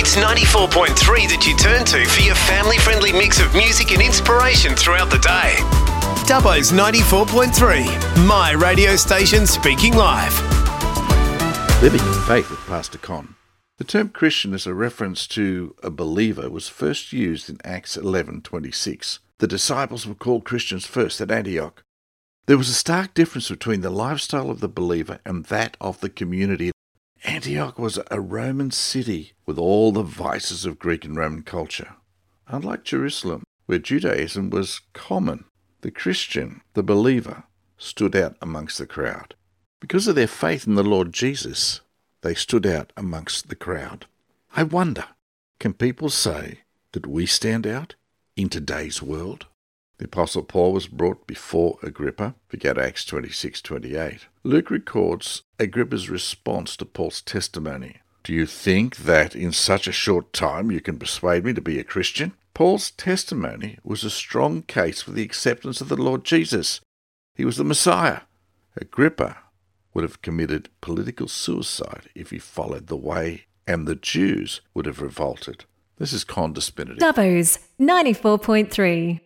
It's 94.3 that you turn to for your family-friendly mix of music and inspiration throughout the day. Dubbo's 94.3, my radio station speaking live. Living in Faith with Pastor Con. The term Christian as a reference to a believer was first used in Acts 11:26. The disciples were called Christians first at Antioch. There was a stark difference between the lifestyle of the believer and that of the community. Antioch was a Roman city with all the vices of Greek and Roman culture. Unlike Jerusalem, where Judaism was common, the Christian, the believer, stood out amongst the crowd. Because of their faith in the Lord Jesus, they stood out amongst the crowd. I wonder, can people say that we stand out in today's world? The Apostle Paul was brought before Agrippa. Forget Acts 26:28. Luke records Agrippa's response to Paul's testimony. Do you think that in such a short time you can persuade me to be a Christian? Paul's testimony was a strong case for the acceptance of the Lord Jesus. He was the Messiah. Agrippa would have committed political suicide if he followed the way, and the Jews would have revolted. This is Con Dispinity. Dubbo's 94.3.